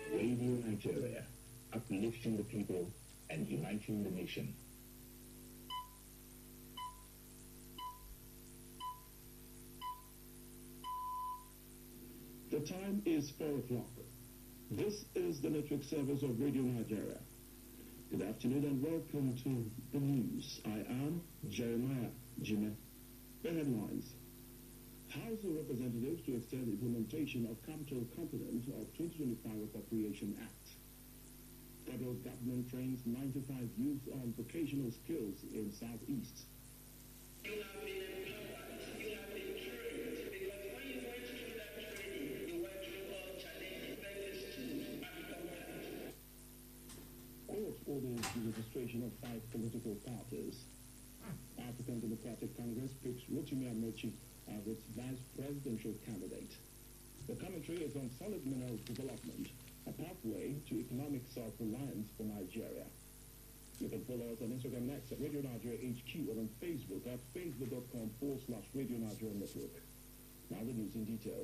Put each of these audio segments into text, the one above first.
Radio Nigeria, uplifting the people and uniting the nation. The time is 4 o'clock. This is the network service of Radio Nigeria. Good afternoon and welcome to the news. I am Jeremiah Jime. The headlines. House of Representatives to extend implementation of capital component of 2025 Appropriation Act. Federal government trains 95 youth on vocational skills in Southeast. You have been empowered, you have been trained, because when you went through that training, you went through all challenges, very and conquered. Court orders the registration of 5 political parties. African Democratic Congress picks Rotimi Amechi as its vice presidential candidate. The commentary is on solid mineral development, a pathway to economic self-reliance for Nigeria. You can follow us on Instagram next at Radio Nigeria HQ and on Facebook at facebook.com/Radio Nigeria Network. Now the news in detail.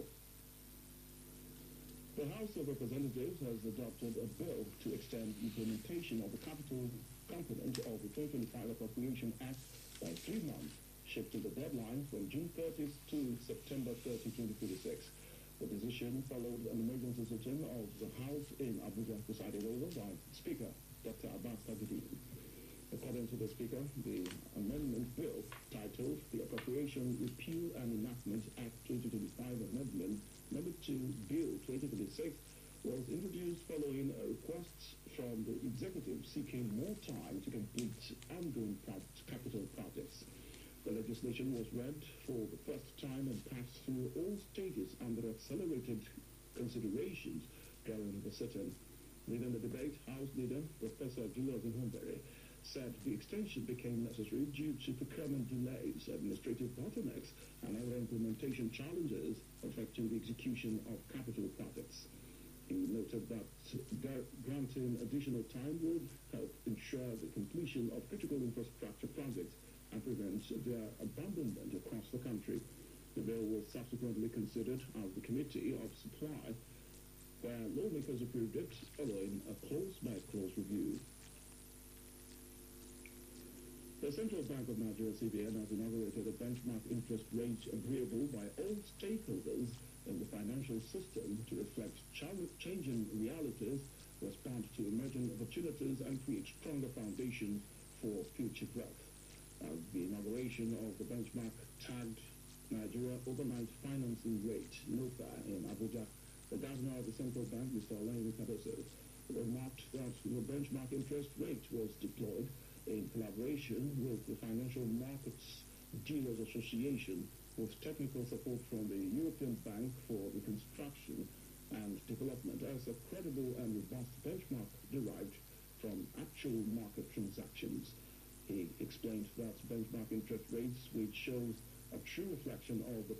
The House of Representatives has adopted a bill to extend implementation of the capital component of the 2025 Appropriation Act by 3 months, shifting the deadline from June 30th to September 30, 2026. The decision followed an emergency session of the House in Abuja, presided over by Speaker Dr. Abbas Tajudeen. According to the Speaker, the amendment bill, titled the Appropriation Repeal and Enactment Act 2025 Amendment Number 2 Bill 2026, was introduced following requests from the executive seeking more time to complete ongoing capital projects. The legislation was read for the first time and passed through all stages under accelerated considerations during the sitting. Leading the debate, House Leader Professor Julius Ihonvere said the extension became necessary due to procurement delays, administrative bottlenecks, and other implementation challenges affecting the execution of capital projects. He noted that granting additional time would help ensure the completion of critical infrastructure projects and prevent their abandonment across the country. The bill was subsequently considered at the Committee of Supply, where lawmakers approved it following a close-by-close review. The Central Bank of Nigeria, CBN, has inaugurated a benchmark interest rate agreeable by all stakeholders in the financial system to reflect changing realities, respond to emerging opportunities, and create stronger foundations for future growth. The inauguration of the benchmark tagged Nigeria Overnight Financing Rate, NOFA, in Abuja. The governor of the Central Bank, Mr. Olayemi Kadoso, remarked that the benchmark interest rate was deployed in collaboration with the Financial Markets Dealers Association, with technical support from the European Bank for Reconstruction and Development as a credible and robust benchmark derived from actual market transactions. He explained that benchmark interest rates, which shows a true reflection of the